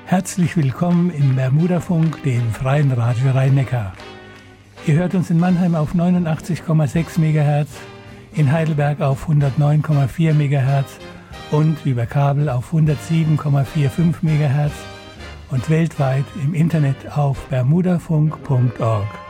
Herzlich willkommen im Bermudafunk, dem freien Radio Rhein-Neckar. Ihr hört uns in Mannheim auf 89,6 MHz, in Heidelberg auf 109,4 MHz und über Kabel auf 107,45 MHz und weltweit im Internet auf bermudafunk.org.